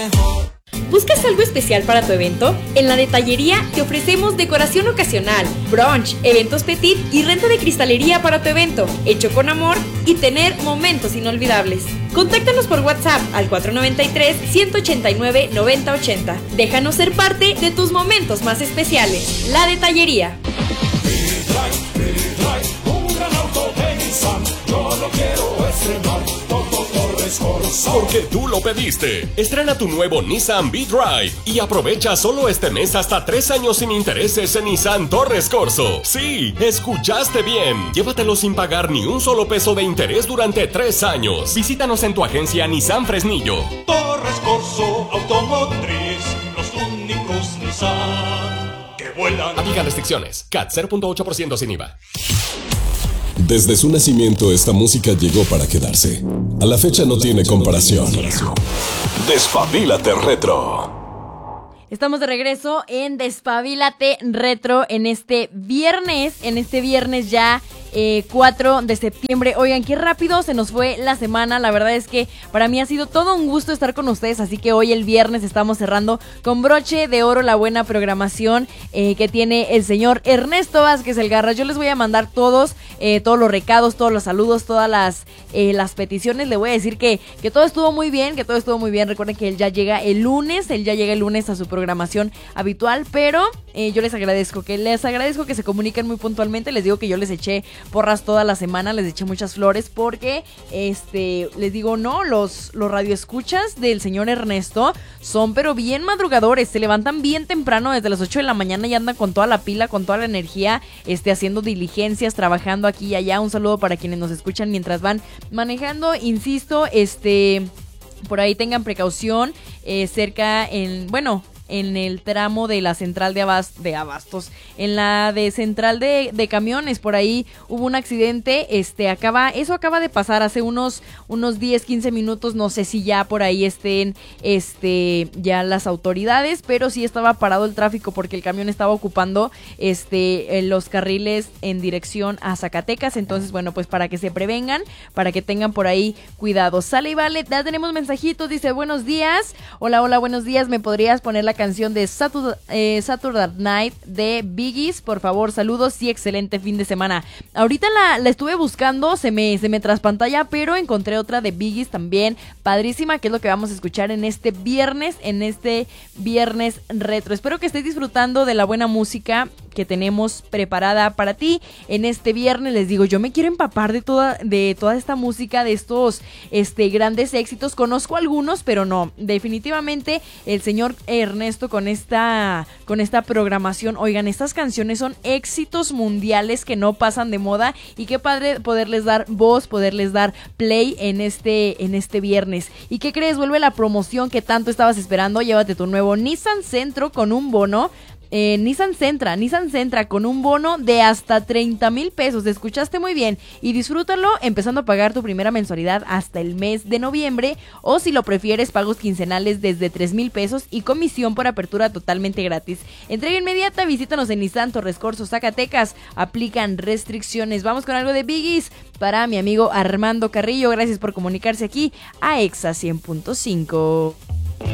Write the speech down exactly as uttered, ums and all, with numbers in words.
¿Buscas algo especial para tu evento? En la detallería te ofrecemos decoración ocasional, brunch, eventos petit y renta de cristalería para tu evento, hecho con amor y tener momentos inolvidables. Contáctanos por WhatsApp al cuatro nueve tres, uno ocho nueve, nueve cero ocho cero. Déjanos ser parte de tus momentos más especiales. La detallería. Un gran auto de Nissan, yo lo quiero estrenar. Porque tú lo pediste. Estrena tu nuevo Nissan V-Drive y aprovecha solo este mes hasta tres años sin intereses en Nissan Torres Corso. Sí, escuchaste bien. Llévatelo sin pagar ni un solo peso de interés durante tres años. Visítanos en tu agencia Nissan Fresnillo. Torres Corso Automotriz, los únicos Nissan que vuelan. Aplican restricciones. C A T cero punto ocho por ciento sin I V A. Desde su nacimiento esta música llegó para quedarse. A la fecha no tiene comparación. Despabilate Retro. Estamos de regreso en Despabilate Retro en este viernes, en este viernes ya eh, cuatro de septiembre. Oigan, qué rápido se nos fue la semana. La verdad es que para mí ha sido todo un gusto estar con ustedes, así que hoy el viernes estamos cerrando con broche de oro la buena programación eh, que tiene el señor Ernesto Vázquez El Garra. Yo les voy a mandar todos, eh, todos los recados, todos los saludos, todas las, eh, las peticiones. Le voy a decir que, que todo estuvo muy bien, que todo estuvo muy bien. Recuerden que él ya llega el lunes, él ya llega el lunes a su programación habitual, pero eh, yo les agradezco, que les agradezco que se comuniquen muy puntualmente. Les digo que yo les eché porras toda la semana, les eché muchas flores porque, este, les digo, no, los, los radioescuchas del señor Ernesto son pero bien madrugadores, se levantan bien temprano desde las ocho de la mañana y andan con toda la pila, con toda la energía, este, haciendo diligencias, trabajando aquí y allá. Un saludo para quienes nos escuchan mientras van manejando, insisto, este, por ahí tengan precaución, eh, cerca en, bueno, en el tramo de la central de, abast- de abastos, en la de central de, de camiones, por ahí hubo un accidente, este, acaba, eso acaba de pasar hace unos, unos diez, quince minutos, no sé si ya por ahí estén, este, ya las autoridades, pero sí estaba parado el tráfico porque el camión estaba ocupando, este, los carriles en dirección a Zacatecas. Entonces, bueno, pues para que se prevengan, para que tengan por ahí cuidado. Sale y vale, ya tenemos mensajitos, dice, buenos días, hola, hola, buenos días, ¿me podrías poner la canción de Saturday, eh, Saturday Night de Biggies, por favor? Saludos y excelente fin de semana. Ahorita la, la estuve buscando, se me, se me traspantalla, pero encontré otra de Biggies también, padrísima, que es lo que vamos a escuchar en este viernes, en este viernes retro. Espero que estés disfrutando de la buena música que tenemos preparada para ti en este viernes. Les digo, yo me quiero empapar de toda, de toda esta música, de estos este, grandes éxitos. Conozco algunos, pero no, definitivamente el señor Ernesto con esta, con esta programación, oigan, estas canciones son éxitos mundiales que no pasan de moda, y qué padre poderles dar voz, poderles dar play en este, en este viernes. ¿Y qué crees? Vuelve la promoción que tanto estabas esperando. Llévate tu nuevo Nissan Centro con un bono. Eh, Nissan Sentra, Nissan Sentra con un bono de hasta treinta mil pesos, escuchaste muy bien, y disfrútalo empezando a pagar tu primera mensualidad hasta el mes de noviembre, o si lo prefieres, pagos quincenales desde tres mil pesos y comisión por apertura totalmente gratis. Entrega inmediata, visítanos en Nissan Torres Corso, Zacatecas, aplican restricciones. Vamos con algo de Biggies para mi amigo Armando Carrillo. Gracias por comunicarse aquí a Exa cien punto cinco.